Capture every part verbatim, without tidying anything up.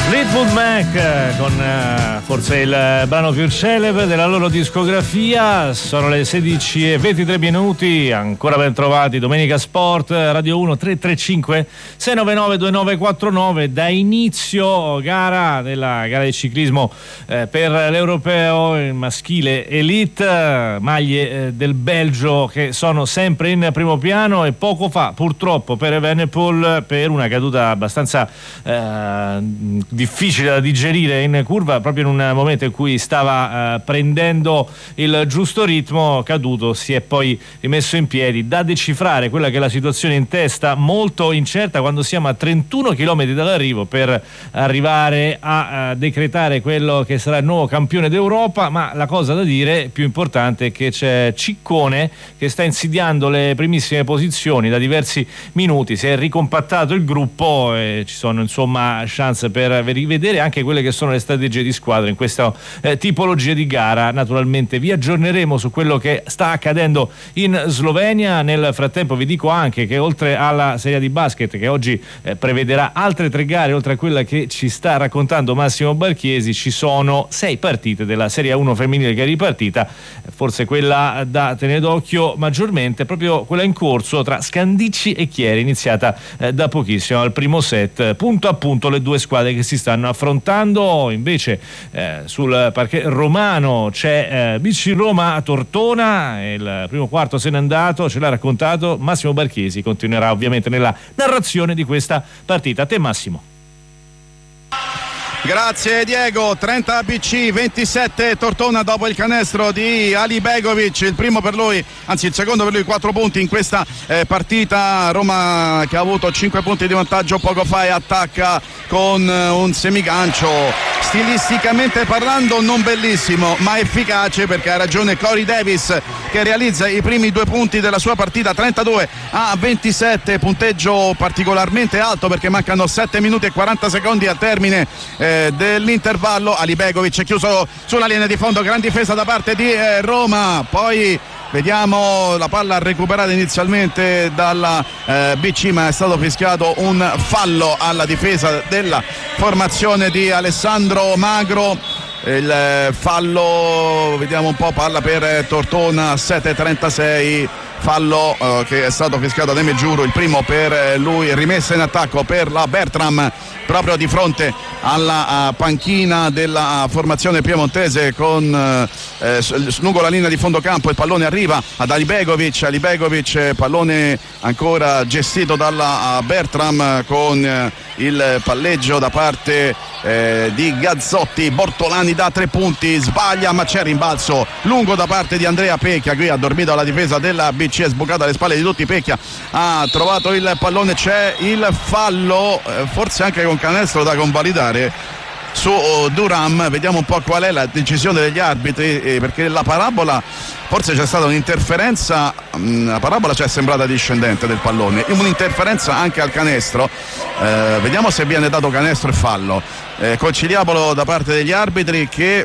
Fleetwood Mac con uh, forse il brano più celebre della loro discografia. Sono le sedici e ventitré minuti, ancora ben trovati. Domenica Sport, Radio uno, tre tre cinque sei nove nove due nove quattro nove. Da inizio gara della gara di ciclismo eh, per l'Europeo il maschile Elite, maglie eh, del Belgio che sono sempre in primo piano, e poco fa purtroppo per Evenepoel, per una caduta abbastanza eh, difficile da digerire in curva, proprio in un momento in cui stava eh, prendendo il giusto ritmo, caduto, si è poi rimesso in piedi. Da decifrare quella che è la situazione in testa, molto incerta quando siamo a trentuno chilometri dall'arrivo, per arrivare a, a decretare quello che sarà il nuovo campione d'Europa. Ma la cosa da dire più importante è che c'è Ciccone che sta insidiando le primissime posizioni da diversi minuti, si è ricompattato il gruppo e ci sono insomma chance per rivedere anche quelle che sono le strategie di squadra in questa eh, tipologia di gara. Naturalmente vi aggiorneremo su quello che sta accadendo in Slovenia. Nel frattempo vi dico anche che oltre alla Serie di basket, che oggi eh, prevederà altre tre gare oltre a quella che ci sta raccontando Massimo Barchiesi, ci sono sei partite della Serie uno femminile che è ripartita. Forse quella da tenere d'occhio maggiormente, proprio quella in corso tra Scandicci e Chieri, iniziata eh, da pochissimo al primo set, punto a punto le due squadre che si stanno affrontando. Invece eh, sul parquet romano c'è eh, B C Roma Tortona, il primo quarto se n'è andato, ce l'ha raccontato Massimo Barchiesi, continuerà ovviamente nella narrazione di questa partita. A te Massimo. Grazie Diego. Trenta B C, ventisette Tortona dopo il canestro di Ali Begovic, il primo per lui, anzi il secondo per lui, quattro punti in questa eh, partita. Roma che ha avuto cinque punti di vantaggio poco fa e attacca con eh, un semigancio stilisticamente parlando non bellissimo ma efficace, perché ha ragione Corey Davis che realizza i primi due punti della sua partita. Trentadue a ventisette, punteggio particolarmente alto perché mancano sette minuti e quaranta secondi al termine eh, dell'intervallo. Ali Begovic è chiuso sulla linea di fondo, gran difesa da parte di eh, Roma, poi vediamo la palla recuperata inizialmente dalla eh, B C, ma è stato fischiato un fallo alla difesa della formazione di Alessandro Magro. Il eh, fallo, vediamo un po', palla per Tortona, sette trentasei, fallo eh, che è stato fischiato da Giuro, il primo per eh, lui. Rimessa in attacco per la Bertram proprio di fronte alla uh, panchina della uh, formazione piemontese, con uh, eh, lungo la linea di fondo campo il pallone arriva ad Ali Begovic, Ali Begovic, pallone ancora gestito dalla uh, Bertram, con uh, il palleggio da parte eh, di Gazzotti. Bortolani da tre punti, sbaglia ma c'è rimbalzo lungo da parte di Andrea Pecchia, qui ha dormito la difesa della B C, è sbucata alle spalle di tutti. Pecchia ha trovato il pallone, c'è il fallo, eh, forse anche con canestro da convalidare su Duram. Vediamo un po' qual è la decisione degli arbitri, eh, perché la parabola, forse c'è stata un'interferenza, mh, la parabola ci è sembrata discendente del pallone, un'interferenza anche al canestro. Eh, vediamo se viene dato canestro e fallo. Eh, conciliabolo da parte degli arbitri che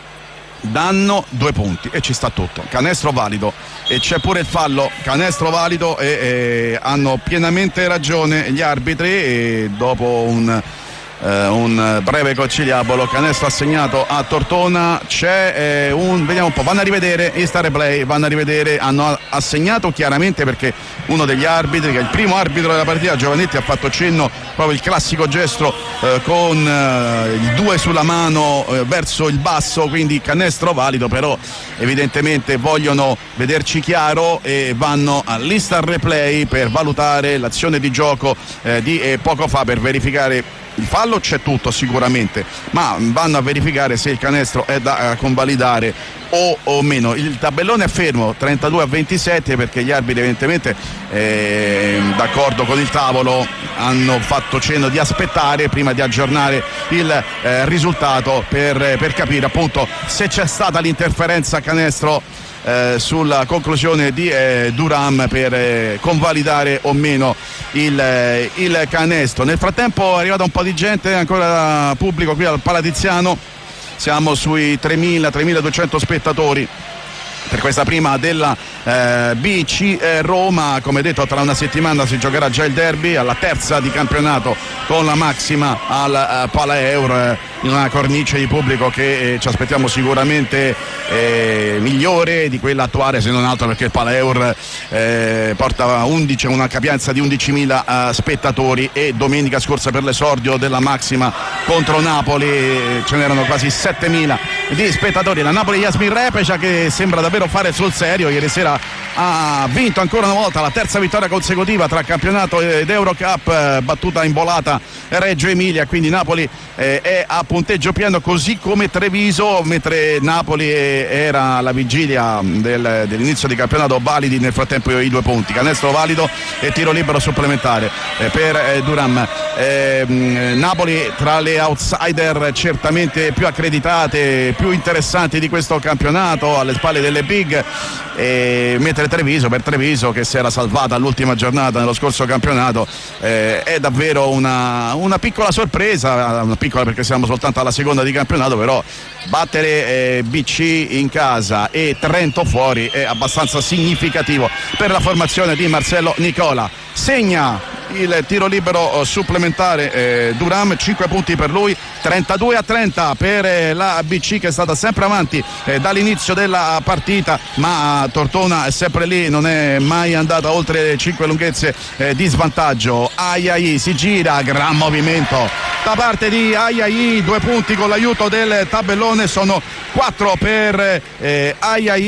danno due punti e ci sta tutto, canestro valido, e c'è pure il fallo, canestro valido, e, e hanno pienamente ragione gli arbitri. E dopo un Uh, un breve conciliabolo, canestro assegnato a Tortona. C'è eh, un, vediamo un po', vanno a rivedere il star replay, vanno a rivedere, hanno assegnato chiaramente, perché uno degli arbitri, che è il primo arbitro della partita, Giovanetti, ha fatto cenno, proprio il classico gesto eh, con eh, il due sulla mano eh, verso il basso, quindi canestro valido, però evidentemente vogliono vederci chiaro e vanno all'instant replay per valutare l'azione di gioco eh, di eh, poco fa, per verificare il fallo. C'è tutto sicuramente, ma vanno a verificare se il canestro è da uh, convalidare o, o meno. Il tabellone è fermo, trentadue a ventisette, perché gli arbitri evidentemente eh, d'accordo con il tavolo hanno fatto cenno di aspettare prima di aggiornare il eh, risultato per, per capire appunto se c'è stata l'interferenza a canestro Eh, sulla conclusione di eh, Duram, per eh, convalidare o meno il, eh, il canestro. Nel frattempo è arrivata un po' di gente, ancora pubblico qui al Palatiziano, siamo sui tremila tremiladuecento spettatori per questa prima della eh, B C Roma. Come detto, tra una settimana si giocherà già il derby, alla terza di campionato con la Maxima al eh, Palaeur, eh, in una cornice di pubblico che eh, ci aspettiamo sicuramente eh, migliore di quella attuale, se non altro perché il Palaeur eh, porta undici, una capienza di undicimila eh, spettatori, e domenica scorsa per l'esordio della Maxima contro Napoli eh, ce n'erano quasi settemila di spettatori. La Napoli Jasmin Repecia, che sembra davvero fare sul serio, ieri sera ha vinto ancora una volta, la terza vittoria consecutiva tra campionato ed Eurocup, eh, battuta in volata Reggio Emilia, quindi Napoli eh, è a punteggio pieno, così come Treviso, mentre Napoli eh, era alla vigilia del, dell'inizio di campionato validi nel frattempo i due punti, canestro valido e tiro libero supplementare eh, per eh, Duram. eh, Napoli tra le outsider certamente più accreditate, più interessanti di questo campionato, alle spalle delle big, eh, mentre Treviso, per Treviso che si era salvata all'ultima giornata nello scorso campionato, eh, è davvero una, una piccola sorpresa, una piccola perché siamo soltanto alla seconda di campionato, però battere eh, B C in casa e Trento fuori è abbastanza significativo per la formazione di Marcello Nicola. Segna il tiro libero supplementare eh, Duram, cinque punti per lui, trentadue a trenta per eh, la B C, che è stata sempre avanti eh, dall'inizio della partita, ma Tortona è sempre lì, non è mai andata oltre cinque lunghezze eh, di svantaggio. Ayai si gira, gran movimento da parte di Ayai, due punti con l'aiuto del tabellone, sono quattro per eh, Ayai.